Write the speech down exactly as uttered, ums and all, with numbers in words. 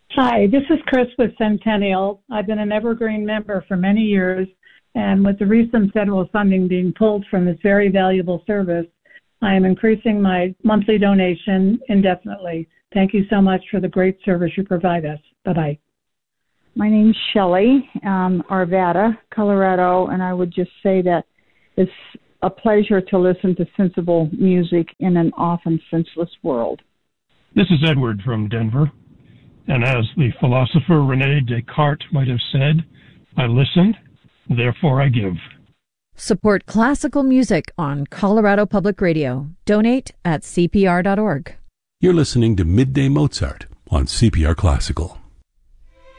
Hi, this is Chris with Centennial. I've been an Evergreen member for many years, and with the recent federal funding being pulled from this very valuable service, I am increasing my monthly donation indefinitely. Thank you so much for the great service you provide us. Bye-bye. My name's Shelley, um, Arvada, Colorado, and I would just say that it's a pleasure to listen to sensible music in an often senseless world. This is Edward from Denver. And as the philosopher René Descartes might have said, I listened, therefore I give. Support classical music on Colorado Public Radio. Donate at C P R dot org. You're listening to Midday Mozart on C P R Classical.